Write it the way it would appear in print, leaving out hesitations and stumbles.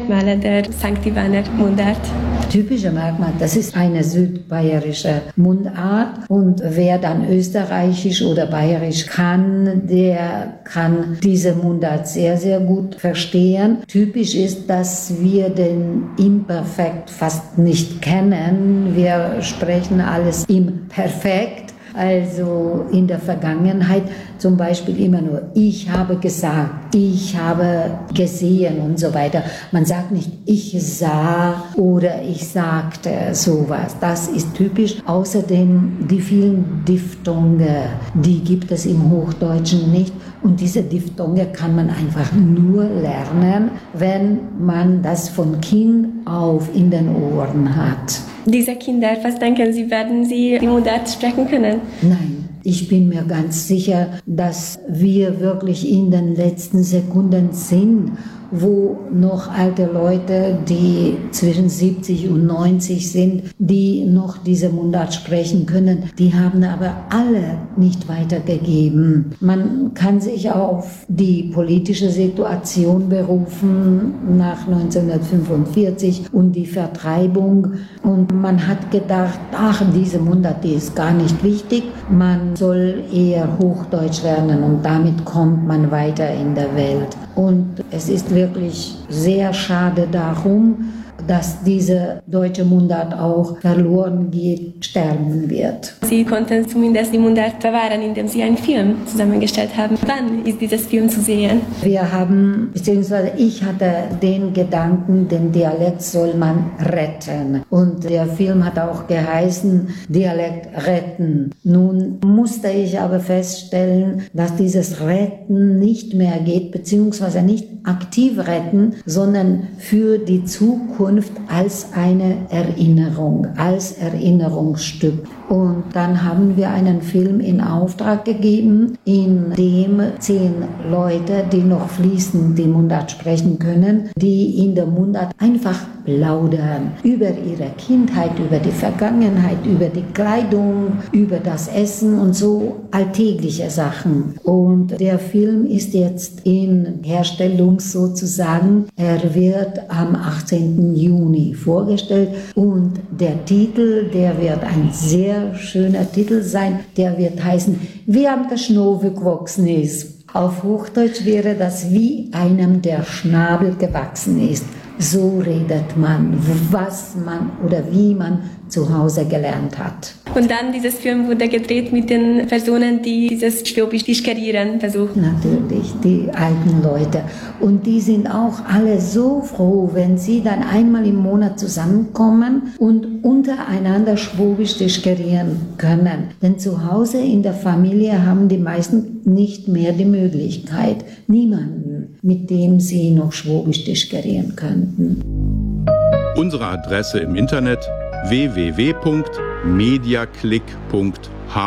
Merkmale der St. Ivaner Mundart? Typische Merkmal, das ist eine südbayerische Mundart und wer dann österreichisch oder bayerisch kann, der kann diese Mundart sehr, sehr gut verstehen. Typisch ist, dass wir den Imperfekt fast nicht kennen. Wir sprechen alles im Perfekt. Also in der Vergangenheit zum Beispiel immer nur ich habe gesagt, ich habe gesehen und so weiter. Man sagt nicht ich sah oder ich sagte sowas. Das ist typisch. Außerdem die vielen Diphthonge, die gibt es im Hochdeutschen nicht. Und diese Diphthonge kann man einfach nur lernen, wenn man das von Kind auf in den Ohren hat. Diese Kinder, was denken Sie, werden sie die Mundart sprechen können? Nein, ich bin mir ganz sicher, dass wir wirklich in den letzten Sekunden sind, wo noch alte Leute, die zwischen 70 und 90 sind, die noch diese Mundart sprechen können, die haben aber alle nicht weitergegeben. Man kann sich auf die politische Situation berufen nach 1945 und die Vertreibung und man hat gedacht, ach, diese Mundart, die ist gar nicht wichtig, man soll eher Hochdeutsch lernen und damit kommt man weiter in der Welt. Und es ist wirklich sehr schade darum, dass diese deutsche Mundart auch verloren geht, sterben wird. Sie konnten zumindest die Mundart bewahren, indem Sie einen Film zusammengestellt haben. Wann ist dieses Film zu sehen? Wir haben, beziehungsweise ich hatte den Gedanken, den Dialekt soll man retten. Und der Film hat auch geheißen, Dialekt retten. Nun musste ich aber feststellen, dass dieses Retten nicht mehr geht, beziehungsweise nicht aktiv retten, sondern für die Zukunft als eine Erinnerung, als Erinnerungsstück. Und dann haben wir einen Film in Auftrag gegeben, in dem 10 Leute, die noch fließend die Mundart sprechen können, die in der Mundart einfach plaudern über ihre Kindheit, über die Vergangenheit, über die Kleidung, über das Essen und so alltägliche Sachen. Und der Film ist jetzt in Herstellung sozusagen. Er wird am 18. Juni vorgestellt und der Titel, der wird ein sehr schöner Titel sein, der wird heißen, wie am der Schnabel gewachsen ist. Auf Hochdeutsch wäre das, wie einem der Schnabel gewachsen ist. So redet man, was man oder wie man zu Hause gelernt hat. Und dann dieses Film wurde gedreht mit den Personen, die dieses Schwäbisch tischkerieren versuchen. Natürlich, die alten Leute. Und die sind auch alle so froh, wenn sie dann einmal im Monat zusammenkommen und untereinander Schwäbisch tischkerieren können. Denn zu Hause in der Familie haben die meisten nicht mehr die Möglichkeit, niemanden, mit dem sie noch Schwäbisch tischkerieren könnten. Unsere Adresse im Internet www.mediaclick.ch